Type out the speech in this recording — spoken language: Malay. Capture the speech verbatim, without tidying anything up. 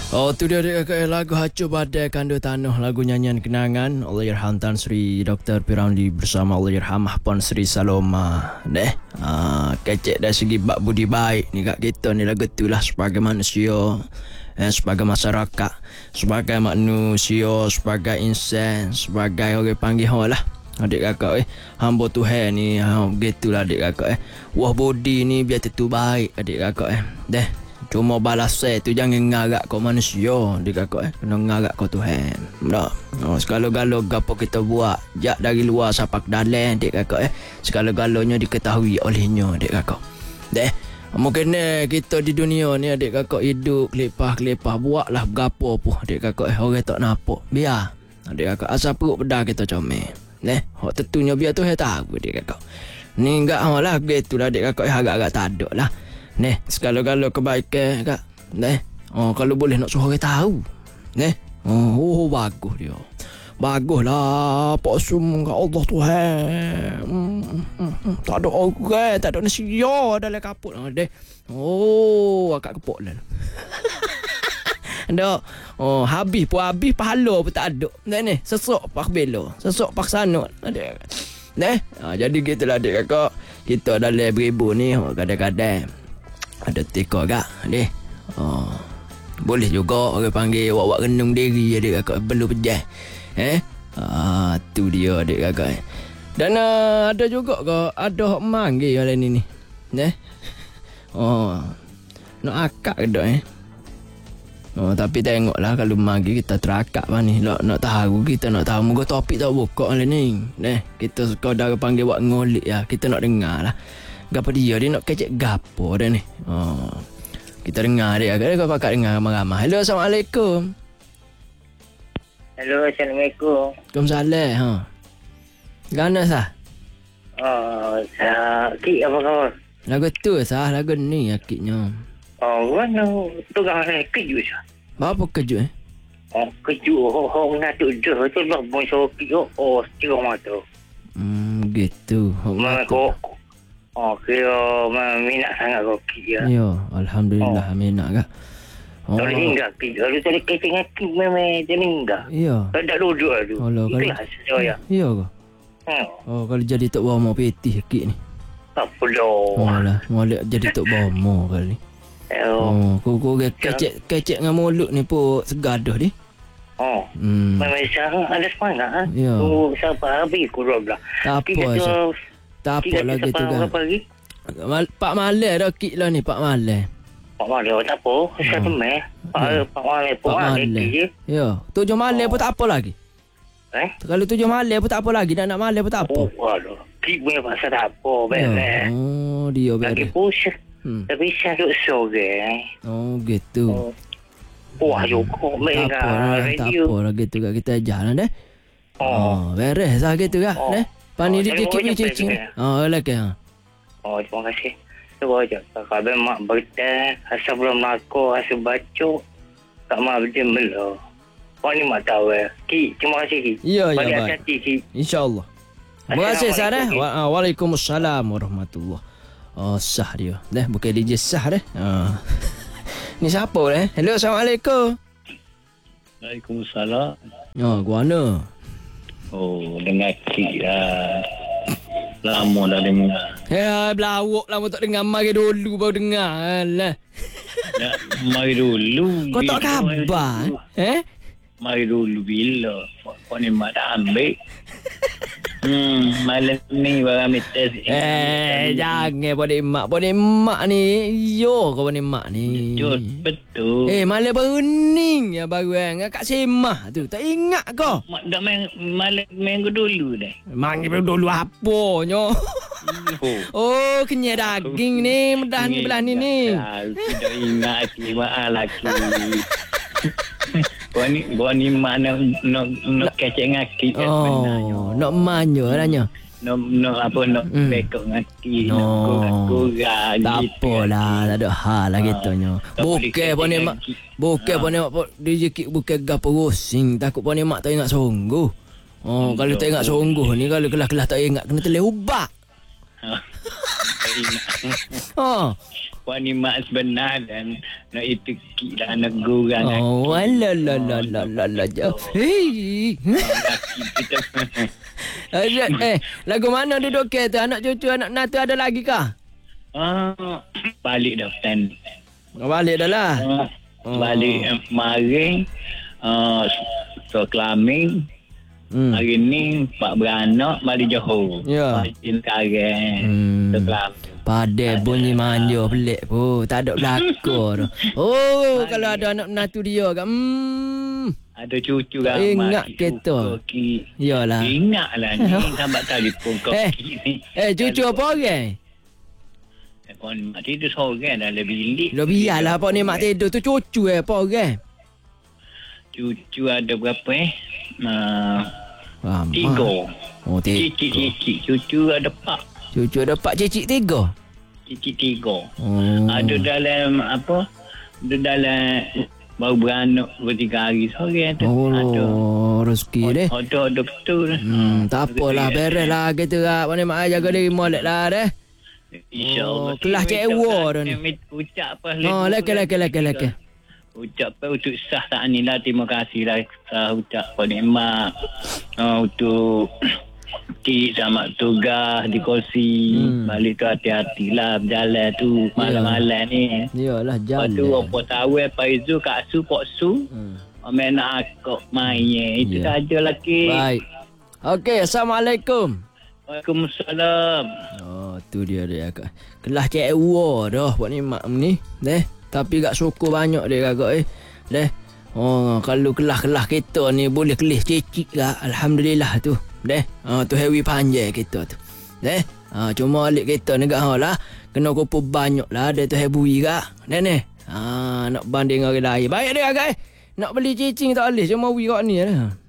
Oh, tu dia dekat lagu Hancur Badai Kandu Tanah, lagu nyanyian kenangan Allahyarham Tan Sri Doktor P. Ramlee bersama Allahyarhamah Puan Sri Saloma. Deh, ah, kecek dari segi bab budi baik ni kat kita ni lagu tu lah sebagai manusia, eh, sebagai masyarakat, sebagai manusia, sebagai insan, sebagai orang panggil hang lah. Adik kakak eh, hamba Tuhan ni, ha, begitulah adik kakak eh. Wah body ni biar tentu baik adik kakak eh. Deh. Cuma balasai tu jangan ngarak kau manusia, dia kakak eh. Kena ngarak kau Tuhan. Tak. Oh, segala-gala gapo kita buat, jak dari luar sampai ke dalam, dia kakak eh. Segala-galanya diketahui olehnya, dia kakak. Deh. Mungkin eh, kita di dunia ni adik kakak hidup kelepah-kelepah, buatlah gapo pun adik kakak eh. Orang tak nampak. Biar. Adik kakak asal perut bedah kita comel. Neh, hak tentunya biar Tuhan tahu dia kakak. Ni enggak hang lah gitulah adik kakak eh, agak-agak tak ada lah. Neh, segala-gala kebaikan kak. Neh, oh, kalau boleh nak suruh orang tahu. Neh, oh, oh bagus dia. Baguslah, Pak Sum kat Allah Tuhan. Hmm, hmm, hmm. Tak ada orang, tak ada nasiya dalam kaput. Deh. Oh, akak kepok lah. Ada. Oh, habis pun habis, pahala pun tak ada. Neh, neh, sesok pak belo, sesok pak sanut. Ada. Neh, ha, jadi gitulah adik kakak. Kita dalam beribu ni, oh, kadang-kadang ada teka kak, deh. Oh, boleh juga orang panggil awak-awak renung diri adik kakak, perlu pejah. Eh? Ah, tu dia adik kakak. Dan uh, ada juga kak, ada hak manggil orang ni ni. Eh? Oh. Nak akak ke dak eh? Oh, tapi tengoklah kalau manggil kita terakak bah ni. Nak nak tahu, kita nak tahu moga topik tak buka orang ni. Eh, kita suka dah panggil awak ngolik ya. Kita nak dengar lah. Gapo dia dia nak kecek gapo dah ni. Oh. Kita dengar dia. Agak kau pakat dengar ramai-ramai. Hello, assalamualaikum. Hello, assalamualaikum. Waalaikumsalam. Ha. Gana sah? Oh, sah. Kik apa kau? Lagu tu sah, lagu ni akiknya. Oh, mana tu kau ni kejut sah. Apa kejut eh? Oh, kejut ho ho ngatuk dah tu lah bon so kejut. Oh, cerah mata. Hmm, gitu. Mana kau? Oh, kira minat sangat kopi ya. Ya, alhamdulillah oh. Minat kak. Oh. Tak hingga kira. Kalau tadi kecing hati memang dia hingga. Ya. Tak duduk tu. Alah, kalau... Ikhlas saya. Ya ke? Hmm. Oh, kalau jadi tok bawa mau petih sikit ni. Apa dah? Oh lah, molek jadi tok bawa mau kali. Oh, kau kau kecek kecek dengan mulut ni pun segaduh ni. Oh. Hmm. Memang sangat ada semangat ah. Ya. Tu siapa habis kurang lah. Tak apa. Tak apa lagi tu kan. Pak Malai dah kik lah ni, Pak Malai. Pak Malai tak apa. Saya temeh. Pak Pak Malai pun ada je. Ya, tujuh Malai pun tak apa lagi. Eh? Kalau tujuh Malai pun tak apa lagi, nak nak Malai pun tak apa. Oh, waduh. Kik punya pasal tak apa, beres. Oh, dia beres. Lagi pusing. Tapi saya duduk sore. Oh, gitu. Wah, yoko mereka. Tak apa lah gitu kak, kita ajar lah deh. Oh, beres lah gitu kak, deh. Pani dia kik ni cicing. Oh, lagi ha. Oh, terima kasih. Coba aja. Kalau mak berita, asal belum laku, asal baca, tak mau dia melo. Kau ni mak tahu eh. Ki, terima kasih Ki. Ya, ya, baik. baik. Hati Ki. InsyaAllah. Terima kasih Sah eh. Waalaikumsalam warahmatullahi. Oh, sah dia. Dah, bukan D J sah dah. Oh. Ni siapa eh? Hello, assalamualaikum. Waalaikumsalam. Oh, gua mana? Oh, dengar Ki lah. Lama dah dengar. Ya, belawak lama tak dengar. Mari dulu baru dengar. Alah. Ya, mari dulu. Kau tak khabar? Eh? Mari dulu bila. Kau ni mak dah ambil. Hmm, malam ni baru ambil test. Eh, jangan pada mak. Pada mak ni. Yo, kau pada mak ni. Betul, betul. Eh, malam baru ni ya baru kan. Kat semah tu. Tak ingat kau? Mak dah main malam minggu dulu dah. Manggi dulu apanya? Oh, kenyai daging ni. Medah ni belah ni ni. Tidak ingat Ki. Maaf lah Ki. Kau ni, kau ni mana nak nak kecek ngaki oh, nak manja lah nya. Nak nak apa nak mm. bekok ngaki. No. Nak kurang. Tak apalah, tak ada hal lah gitu nya. Bukan pun ni mak. Bukan pun ni mak D J Kik bukan gapo rosing. Takut pun ni mak tak ingat sungguh. Oh, kalau tak ingat sungguh ni, kalau kelas-kelas tak ingat kena telih ubak. Oh. Puan ni mak sebenar dan nak itu lah anak gurang. Oh, ala la la la la la jauh. Hei. Kita Eh, lagu mana duduk ke tu? Anak cucu anak natu ada lagi kah? ah, balik dah stand. Balik dah lah. Ah, balik eh, kemarin ah, so kelamin. Hmm. Hari ni Pak beranak balik Johor. Ya. Balik sekarang. Hmm. So kelamin. Padai bunyi manja pelik pun. Tak ada belakang tu. Oh, kalau ada anak menatu dia kan. Hmm. Ada cucu Tak ramai. ingat kita. Koki. Yalah. Ingatlah ni. Sampai telefon Eh, koki ni. eh cucu apa orang? Kau ni mak tidur seorang dalam bilik. Lo biarlah apa ni mak tidur tu cucu eh apa orang? Cucu ada berapa eh? Uh, Ramai. tiga. Oh, tiga. Cicit-cicit. Cucu ada empat. Cucu ada pak cicit tiga. Cicit tiga. Oh. Ada dalam apa? Ada dalam baru beranak bertiga hari seorang tu. Ada. Oh, rezeki deh. Ada, ada betul. Hmm, tak apalah, beres lah kita lah. Mana mak jaga diri molek lah deh. InsyaAllah. Oh, kelas cik Ewa dah ni. Ucap apa? Oh, laki laki laki laki. Ucap apa untuk sah tak ni lah. Terima kasih lah. Uh, ucap pada emak. Uh, untuk Cik sama tugas di kursi. Hmm. Balik tu hati-hatilah berjalan tu malam-malam ni. Yalah, Lepas tu jalan. apa tahu Pak Izu, Kak Su, Pok Su. Hmm. Main nak akak main. Itu Ya. saja lagi. Baik. Okey, Assalamualaikum. Waalaikumsalam. Oh, tu dia dia kak. Kelas cik Ewa dah buat ni mak ni. Deh. Tapi gak syukur banyak dia kakak eh. Deh. Oh, kalau kelas-kelas kita ni boleh kelis cicit lah. Alhamdulillah tu. Deh. Ah, tu hewi panjang kita tu. Deh. Ah, cuma alik kita ni gak lah. Kena kumpul banyak lah. Dia tu hebui kak. Deh ni. Ah, nak banding orang lain. Baik dia kakak eh. Nak beli cicing tak boleh. Cuma wi kak ni lah.